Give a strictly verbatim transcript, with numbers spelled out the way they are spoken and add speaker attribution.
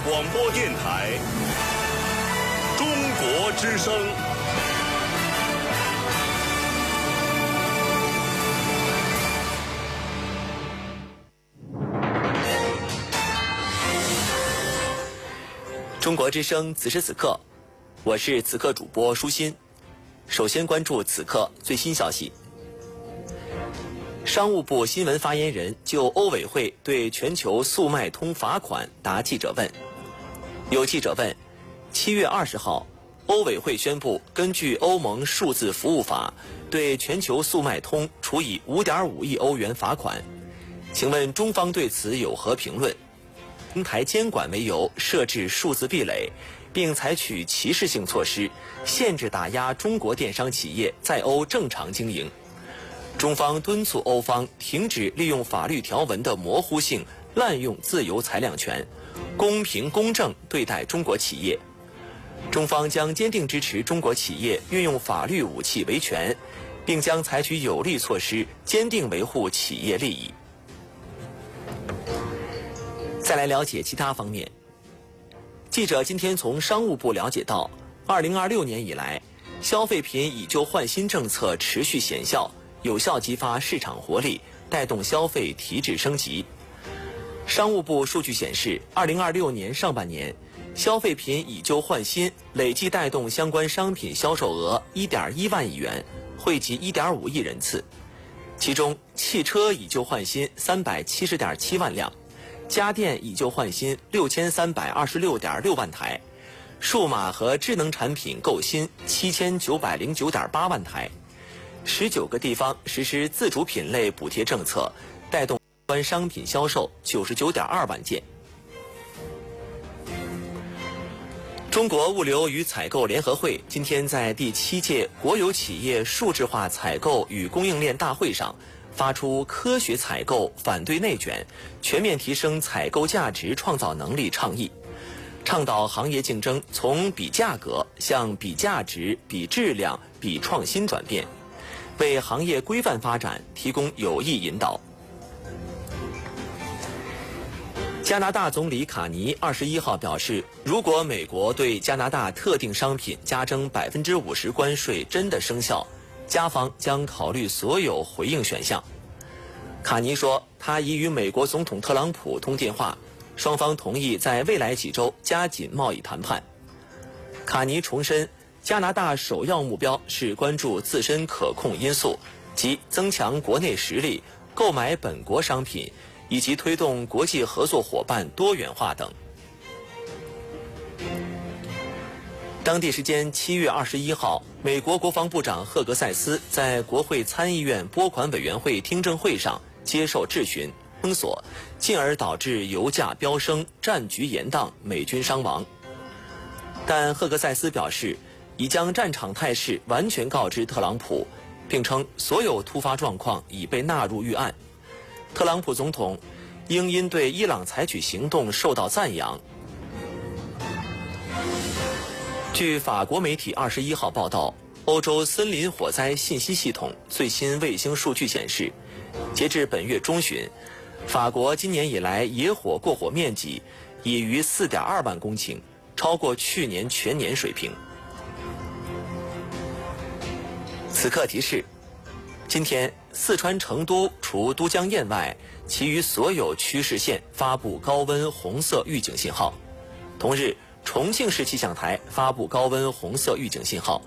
Speaker 1: 广播电台中国之声。
Speaker 2: 中国之声，此时此刻，我是此刻主播舒心。首先关注此刻最新消息。商务部新闻发言人就欧委会对全球速卖通罚款答记者问。有记者问，七月二十号，欧委会宣布根据欧盟数字服务法，对全球速卖通处以 五点五亿欧元罚款。请问中方对此有何评论？平台监管为由设置数字壁垒，并采取歧视性措施，限制打压中国电商企业在欧正常经营。中方敦促欧方停止利用法律条文的模糊性滥用自由裁量权，公平公正对待中国企业。中方将坚定支持中国企业运用法律武器维权，并将采取有力措施，坚定维护企业利益。再来了解其他方面。记者今天从商务部了解到，二零二六年以来，消费品以旧换新政策持续显效，有效激发市场活力，带动消费提质升级。商务部数据显示，二零二六年上半年，消费品以旧换新累计带动相关商品销售额 一点一万亿元，惠及 一点五亿人次。其中，汽车以旧换新 三百七十点七万辆。家电以旧换新六千三百二十六点六万台，数码和智能产品购新七千九百零九点八万台。十九个地方实施自主品类补贴政策，带动相关商品销售九十九点二万件。中国物流与采购联合会今天在第七届国有企业数字化采购与供应链大会上发出科学采购反对内卷，全面提升采购价值创造能力倡议，倡导行业竞争从比价格向比价值、比质量、比创新转变，为行业规范发展提供有益引导。加拿大总理卡尼二十一号表示，如果美国对加拿大特定商品加征百分之五十关税真的生效，加方将考虑所有回应选项。卡尼说，他已与美国总统特朗普通电话，双方同意在未来几周加紧贸易谈判。卡尼重申，加拿大首要目标是关注自身可控因素，即增强国内实力、购买本国商品，以及推动国际合作伙伴多元化等。当地时间七月二十一号，美国国防部长赫格塞斯在国会参议院拨款委员会听证会上接受质询，封锁，进而导致油价飙升、战局延宕、美军伤亡。但赫格塞斯表示，已将战场态势完全告知特朗普，并称所有突发状况已被纳入预案。特朗普总统应因对伊朗采取行动受到赞扬。据法国媒体二十一号报道，欧洲森林火灾信息系统最新卫星数据显示，截至本月中旬，法国今年以来野火过火面积已逾 四点二万公顷，超过去年全年水平。此刻提示，今天四川成都除都江堰外，其余所有区市县发布高温红色预警信号。同日，重庆市气象台发布高温红色预警信号。